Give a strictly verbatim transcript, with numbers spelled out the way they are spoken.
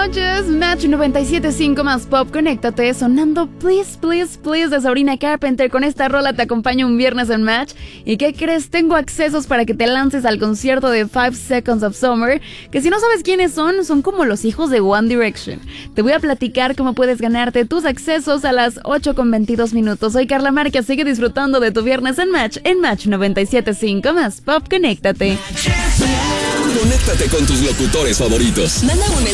noches, Match noventa y siete punto cinco más Pop, conéctate, sonando Please, Please, Please de Sabrina Carpenter. Con esta rola te acompaño un viernes en Match. ¿Y qué crees? Tengo accesos para que te lances al concierto de Five Seconds of Summer, que si no sabes quiénes son, son como los hijos de One Direction. Te voy a platicar cómo puedes ganarte tus accesos a las ocho con veintidós minutos. Soy Carla Márquez, sigue disfrutando de tu viernes en Match, en Match noventa y siete punto cinco más Pop, conéctate. Conéctate con tus locutores favoritos. Manda un mensaje